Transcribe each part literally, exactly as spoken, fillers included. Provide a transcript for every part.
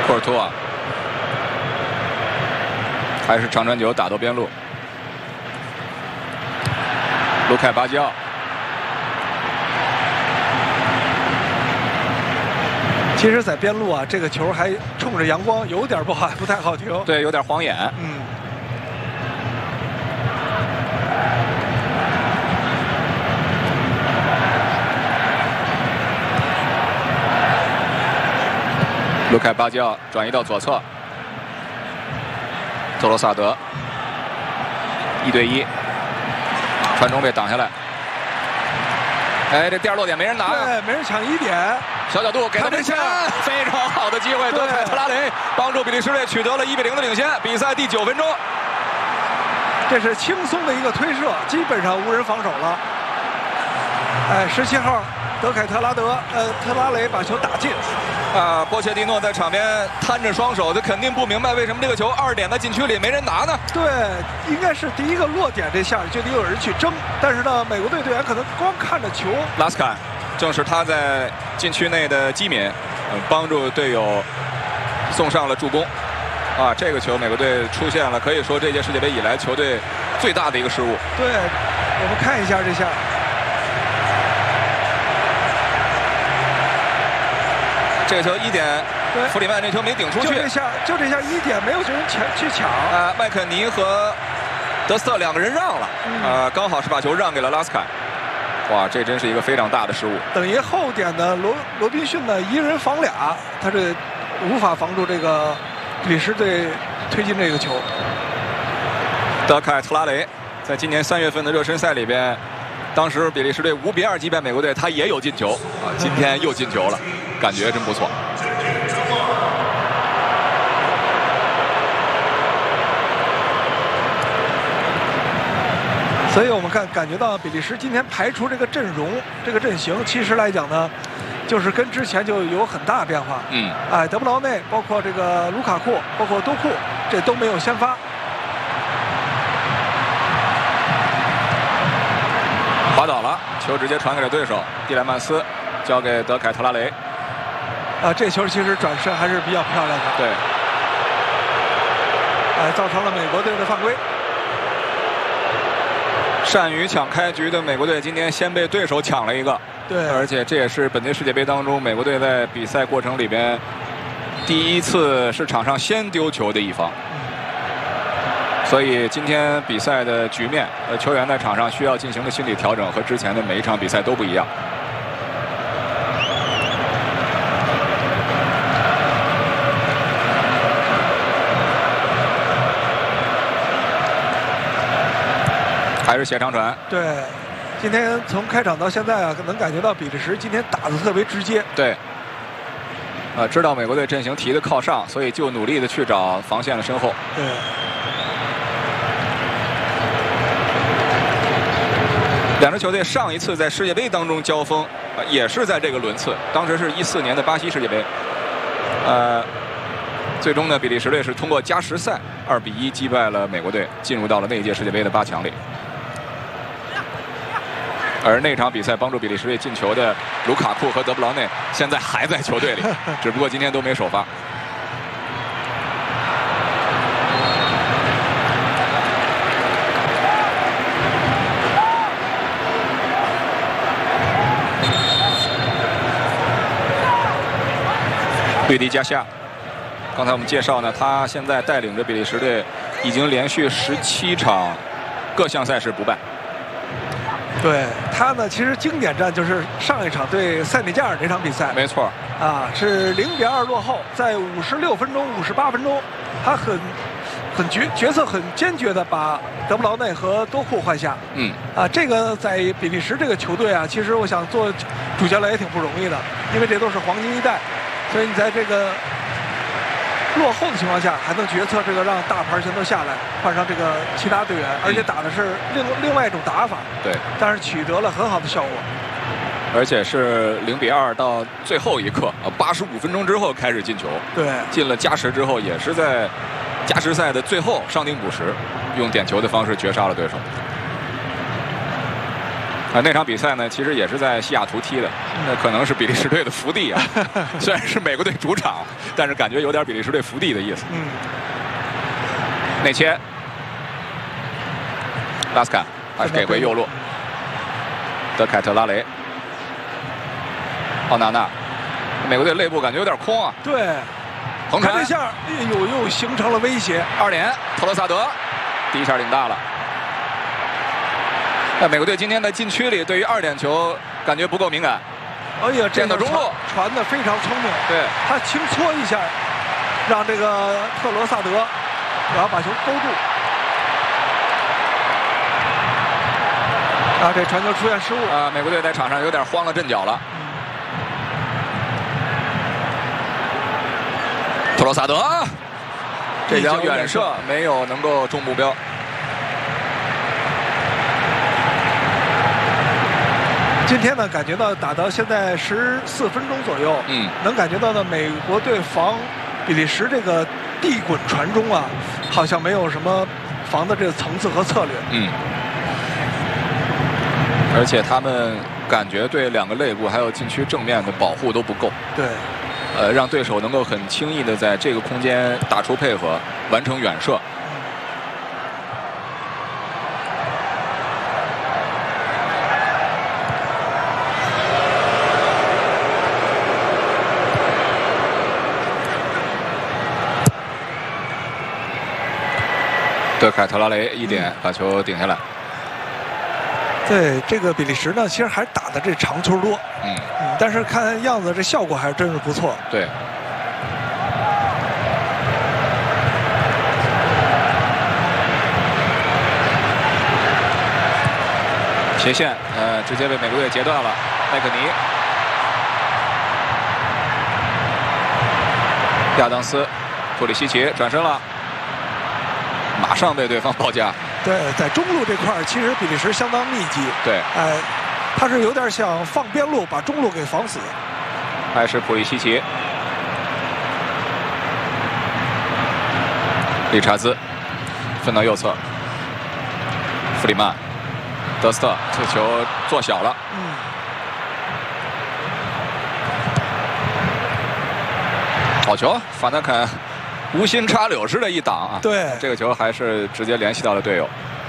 库尔图瓦还是长传球打到边路，卢凯巴基奥。 其实，在边路啊，这个球还冲着阳光，有点不好，不太好停。 对，有点晃眼。 嗯。 卢凯巴基奥转移到左侧，特罗萨德一对一，传中被挡下来。哎，这第二落点没人拿呀、啊， 对，没人抢一点。 小角度给到门前，非常好的机会，德凯特拉雷帮助比利时队取得了一比零的领先。比赛第九分钟， 这是轻松的一个推射，基本上无人防守了。哎，十七号德凯特拉德，呃，特拉雷把球打进。 啊，波切蒂诺在场边摊着双手，他肯定不明白为什么这个球二点在禁区里没人拿呢？ 对，应该是第一个落点这下就得有人去争，但是呢，美国队队员可能光看着球。 拉斯坎。正是他在禁区内的机敏，呃，帮助队友送上了助攻。啊，这个球美国队出现了，可以说这届世界杯以来球队最大的一个失误。 对，我们看一下这下。 这个球一点，弗里曼这球没顶出去。 就这下，就这下一点没有人抢去抢。 啊，麦肯尼和德斯特两个人让了，嗯、啊，刚好是把球让给了拉斯坎。哇，这真是一个非常大的失误。 等于后点的罗罗宾逊呢，一人防俩，他这无法防住这个比利时队推进这个球。 德凯特拉雷在今年三月份的热身赛里边，当时比利时队五比二击败美国队，他也有进球啊，今天又进球了，感觉真不错。 所以我们看感觉到比利时今天排除这个阵容、这个阵型，其实来讲呢，就是跟之前就有很大变化。 嗯， 哎，德布劳内，包括这个卢卡库，包括多库，这都没有先发。 滑倒了，球直接传给了对手，蒂莱曼斯交给德凯特拉雷。 啊，这球其实转身还是比较漂亮的。 对。 哎，造成了美国队的犯规。 善于抢开局的美国队今天先被对手抢了一个， 对， 而且这也是本届世界杯当中美国队在比赛过程里边第一次是场上先丢球的一方，所以今天比赛的局面，呃，球员在场上需要进行的心理调整和之前的每一场比赛都不一样。还是斜长传。 对，今天从开场到现在啊，能感觉到比利时今天打得特别直接。 对，呃，知道美国队阵型提的靠上，所以就努力的去找防线的身后。 对。 两支球队上一次在世界杯当中交锋，呃，也是在这个轮次，当时是一四年的巴西世界杯。呃，最终呢，比利时队是通过加时赛二比一击败了美国队，进入到了那一届世界杯的八强里。而那场比赛帮助比利时队进球的卢卡库和德布劳内现在还在球队里，只不过今天都没首发。吕迪加夏，刚才我们介绍呢，他现在带领着比利时队已经连续十七场各项赛事不败。 对他呢，其实经典战就是上一场对塞内加尔那场比赛， 没错， 啊，是零比二落后，在五十六分钟、五十八分钟，他很很决角色很坚决的把德布劳内和多库换下。 嗯， 啊，这个在比利时这个球队啊，其实我想做主教练也挺不容易的，因为这都是黄金一代，所以你在这个落后的情况下，还能决策这个让大牌全都下来，换上这个其他队员，而且打的是另另外一种打法。 对， 但是取得了很好的效果。 而且是零比二到最后一刻啊，八十五分钟之后开始进球。 对， 进了加时之后，也是在加时赛的最后伤停补时，用点球的方式绝杀了对手。 啊，那场比赛呢，其实也是在西雅图踢的，那可能是比利时队的福地啊。虽然是美国队主场，但是感觉有点比利时队福地的意思。 嗯。 内切，拉斯坎还是给回右路，德凯特拉雷，奥纳纳，美国队内部感觉有点空啊。 对， 横传这下，哎呦，又形成了威胁。 二点，特罗萨德，第一下领大了。那美国队今天在禁区里对于二点球感觉不够敏感。 哎呀，这个中路传的非常聪明。 对， 他轻搓一下，让这个特罗萨德，然后把球勾住。啊，这传球出现失误啊！美国队在场上有点慌了阵脚了。特罗萨德，这脚远射没有能够中目标。 今天呢，感觉到打到现在十四分钟左右，嗯，能感觉到呢，美国队防比利时这个地滚传中啊，好像没有什么防的这个层次和策略， 嗯。而且他们感觉对两个肋部还有禁区正面的保护都不够， 对， 呃，让对手能够很轻易的在这个空间打出配合，完成远射。德凯特拉雷一点把球顶下来。 对，这个比利时呢，其实还是打的这长球多，嗯嗯，但是看样子这效果还是真是不错。 对。斜线，呃，直接被美国队截断了。麦克尼、亚当斯、普里西奇转身了。马上被对方包夹。 对，在中路这块儿，其实比利时相当密集。 对， 哎、呃，他是有点想放边路，把中路给防死。 还是普里西奇，理查兹分到右侧，弗里曼、德斯特，这球做小了。嗯。好球，法纳坎。无心插柳似的一挡啊！ 对， 这个球还是直接联系到了队友。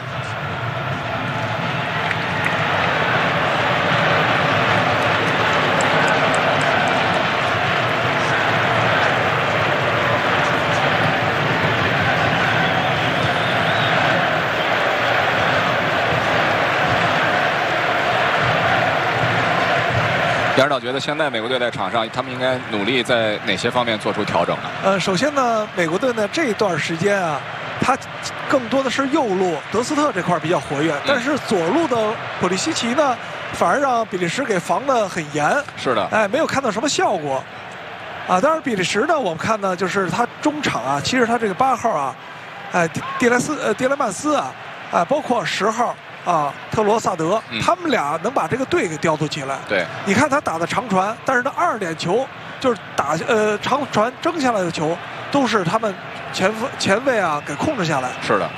杨指导觉得现在美国队在场上，他们应该努力在哪些方面做出调整呢？ 呃，首先呢，美国队呢这一段时间啊，他更多的是右路德斯特这块比较活跃，嗯、但是左路的普利西奇呢，反而让比利时给防得很严。 是的， 哎，没有看到什么效果。啊，当然比利时呢，我们看呢，就是他中场啊，其实他这个八号啊，哎，蒂莱斯呃蒂莱曼斯啊，啊，包括十号。啊，特罗萨德，嗯、他们俩能把这个队给调度起来。 对， 你看他打的长传，但是那二点球就是打呃长传争下来的球，都是他们前锋前卫啊给控制下来。 是的。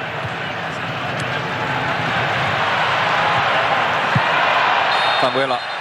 犯规了。